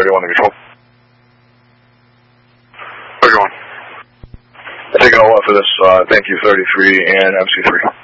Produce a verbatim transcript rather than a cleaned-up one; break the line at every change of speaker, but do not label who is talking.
thirty-one to control.
thirty-one.
Taking all one for this, uh, thank you, thirty-three and M C three.